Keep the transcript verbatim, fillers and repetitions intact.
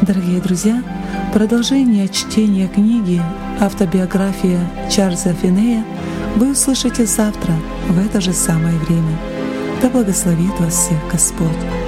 Дорогие друзья, продолжение чтения книги «Автобиография Чарльза Финея» вы услышите завтра в это же самое время. Да благословит вас всех Господь!